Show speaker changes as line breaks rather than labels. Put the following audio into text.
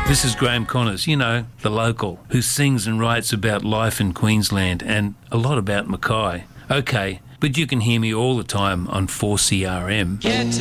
This is Graham Connors, you know, the local, who sings and writes about life in Queensland and a lot about Mackay. Okay, but you can hear me all the time on 4CRM.